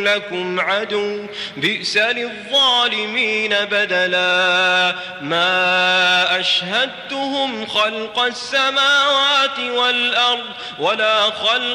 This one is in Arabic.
لكم عدو بئس للظالمين بدلا ما أشهدتهم خلق السماوات والأرض ولا خلق